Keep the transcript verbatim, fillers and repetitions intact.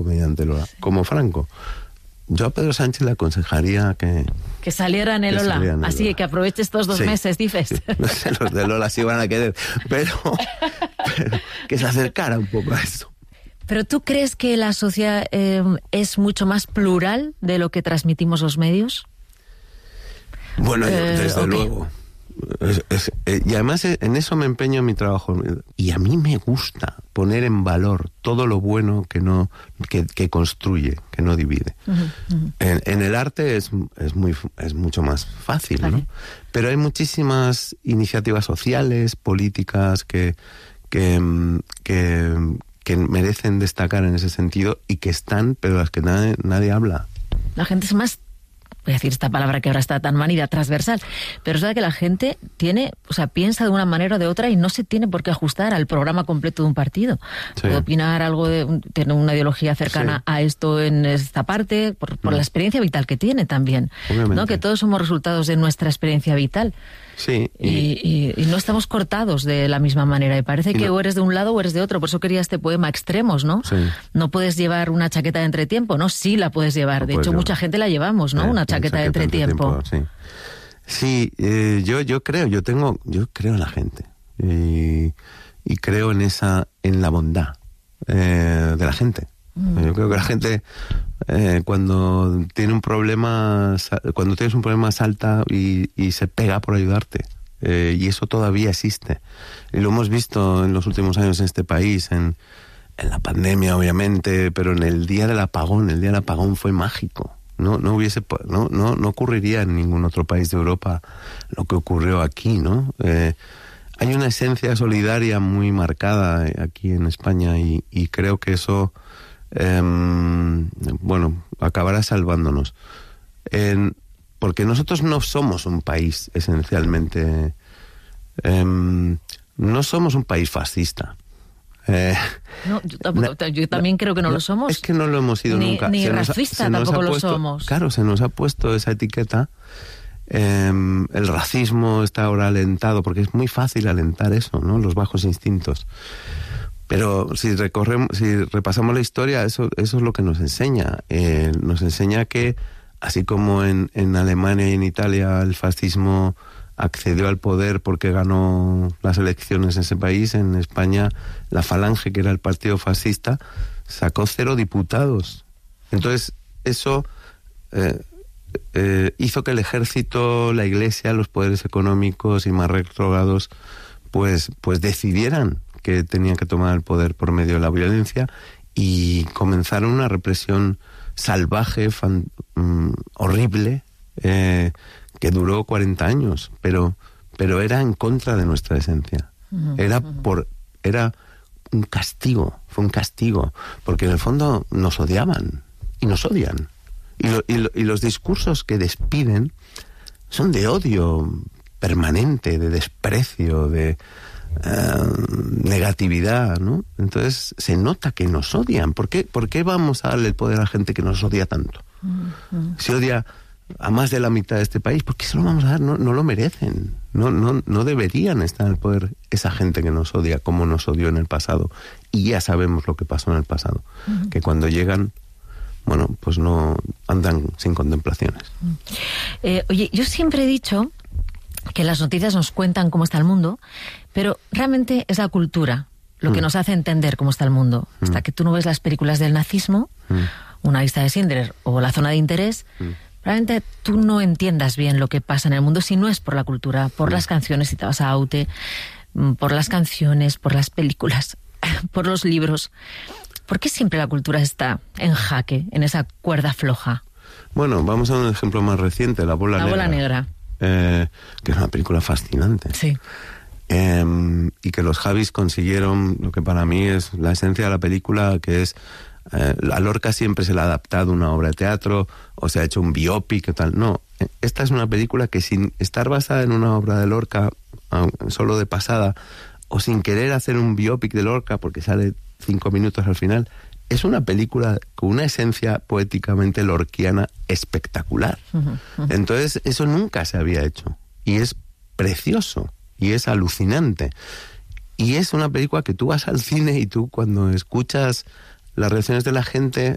mediante Lola, sí. Como Franco. Yo a Pedro Sánchez le aconsejaría que... Que saliera en el Lola, así Lola. Que aproveche estos dos sí, meses, dices. Sí. No sé, los de Lola sí van a querer, pero, pero que se acercara un poco a eso. ¿Pero tú crees que la sociedad eh, es mucho más plural de lo que transmitimos los medios? Bueno, eh, desde okay. luego. Es, es, eh, y además en eso me empeño en mi trabajo. Y a mí me gusta poner en valor todo lo bueno que no que, que construye, que no divide. Uh-huh, uh-huh. En, en el arte es, es, muy, es mucho más fácil, vale. ¿no? Pero hay muchísimas iniciativas sociales, políticas que, que, que, que merecen destacar en ese sentido y que están, pero las que nadie, nadie habla. La gente es más... voy a decir esta palabra que ahora está tan manida, transversal, pero es verdad que la gente tiene, o sea, piensa de una manera o de otra y no se tiene por qué ajustar al programa completo de un partido. Sí. Puede opinar algo, de tener una ideología cercana sí. a esto en esta parte, por, por mm. la experiencia vital que tiene también. Obviamente. ¿No? Que todos somos resultados de nuestra experiencia vital. Sí. Y, y, y no estamos cortados de la misma manera. Y parece y que no. o eres de un lado o eres de otro. Por eso quería este poema, Extremos, ¿no? Sí. No puedes llevar una chaqueta de entretiempo, ¿no? Sí la puedes llevar. No de hecho, llevar. Mucha gente la llevamos, ¿no? Eh, una chaqueta, chaqueta de entretiempo. entretiempo sí, sí eh, yo, yo creo, yo tengo, yo creo en la gente. Y, y creo en esa, en la bondad eh, de la gente. Mm. Yo creo que la gente... Eh, cuando tiene un problema, cuando tienes un problema salta y, y se pega por ayudarte, eh, y eso todavía existe y lo hemos visto en los últimos años en este país, en, en la pandemia obviamente, pero en el día del apagón, el día del apagón fue mágico. No, no hubiese, no, no, no ocurriría en ningún otro país de Europa lo que ocurrió aquí, ¿no? Eh, hay una esencia solidaria muy marcada aquí en España y, y creo que eso Eh, bueno, acabará salvándonos. Eh, porque nosotros no somos un país esencialmente... Eh, no somos un país fascista. Eh, no, yo, tampoco, na, yo también creo que no, no lo somos. Es que no lo hemos sido ni, nunca. Ni se racista nos, tampoco puesto, lo somos. Claro, se nos ha puesto esa etiqueta. Eh, el racismo está ahora alentado, porque es muy fácil alentar eso, ¿no? Los bajos instintos. Pero si recorremos, si repasamos la historia, eso, eso es lo que nos enseña. Eh, nos enseña que, así como en, en Alemania y en Italia el fascismo accedió al poder porque ganó las elecciones en ese país, en España la Falange, que era el partido fascista, sacó cero diputados. Entonces, eso eh, eh, hizo que el ejército, la iglesia, los poderes económicos y más retrógrados, pues, pues decidieran que tenían que tomar el poder por medio de la violencia y comenzaron una represión salvaje, fan, um, horrible, eh, que duró cuarenta años, pero, pero era en contra de nuestra esencia. Uh-huh. Era por, era un castigo, fue un castigo, porque en el fondo nos odiaban y nos odian. Y, lo, y, lo, y los discursos que despiden son de odio permanente, de desprecio, de Uh, negatividad, ¿no? Entonces se nota que nos odian. ¿Por qué, ¿Por qué vamos a darle el poder a la gente que nos odia tanto? Uh-huh. Si odia a más de la mitad de este país, ¿por qué se lo vamos a dar? No, no lo merecen. No, no, no deberían estar en el poder esa gente que nos odia como nos odió en el pasado. Y ya sabemos lo que pasó en el pasado. Uh-huh. Que cuando llegan, bueno, pues no andan sin contemplaciones. Uh-huh. Eh, oye, yo siempre he dicho que las noticias nos cuentan cómo está el mundo, pero realmente es la cultura lo que mm. nos hace entender cómo está el mundo. Mm. Hasta que tú no ves las películas del nazismo, mm. Una lista de Schindler o La zona de interés, mm. probablemente tú no entiendas bien lo que pasa en el mundo si no es por la cultura, por mm. las canciones, si te vas a Aute, por las canciones, por las películas, por los libros. ¿Por qué siempre la cultura está en jaque, en esa cuerda floja? Bueno, vamos a un ejemplo más reciente, La bola la negra. La bola negra. Eh, que es una película fascinante. Sí. Eh, y que los Javis consiguieron lo que para mí es la esencia de la película, que es eh, a Lorca siempre se le ha adaptado una obra de teatro o se ha hecho un biopic o tal. No, esta es una película que sin estar basada en una obra de Lorca, solo de pasada, o sin querer hacer un biopic de Lorca porque sale cinco minutos al final, es una película con una esencia poéticamente lorquiana espectacular. Uh-huh, uh-huh. Entonces, eso nunca se había hecho. Y es precioso. Y es alucinante. Y es una película que tú vas al cine y tú cuando escuchas las reacciones de la gente,